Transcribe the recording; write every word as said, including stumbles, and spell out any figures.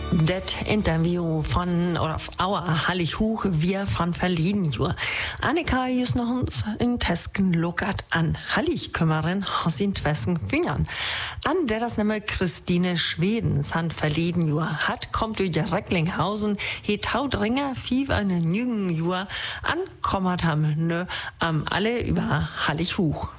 Das Interview von, oder Auer Hallig-Huch, wir von verleden Jahr. Annika ist noch uns in Tesken lockert an Hallig kümmern, aus in Twesken Fingern. An der das nämlich Christine Schweden, san verleden Jahr hat, kommt durch Recklinghausen, he taudringer, fief eine jüngen Jahr an, kommert ham, nö, am alle über Hallig-Huch.